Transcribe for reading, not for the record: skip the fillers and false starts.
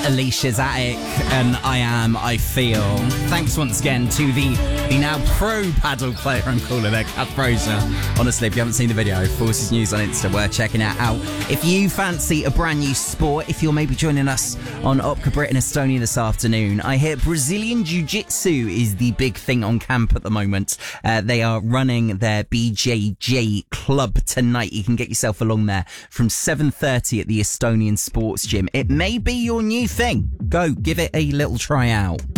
Alicia's Attic and I Feel. Thanks once again to the now pro paddle player, I'm calling it, Kath Fraser. Honestly, if you haven't seen the video, Forces News on Insta, worth checking it out. If you fancy a brand new sport, if you're maybe joining us on Opca Brit in Estonia this afternoon, I hear Brazilian Jiu-Jitsu is the big thing on camp at the moment. They are running their BJJ club tonight. You can get yourself along there from 7:30 at the Estonian Sports Gym. It may be your new thing. Go, give it a little try out.